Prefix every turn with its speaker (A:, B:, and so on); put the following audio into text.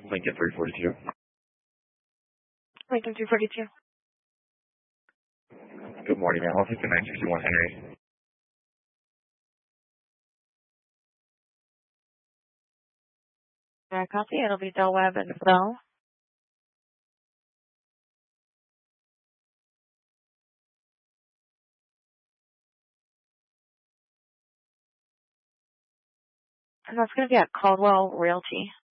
A: Lincoln 342.
B: Lincoln 342.
A: Good morning, ma'am. I'll take the 961 Henry.
B: Copy. It'll be Del Webb and Bell. And that's going to be at Caldwell Realty.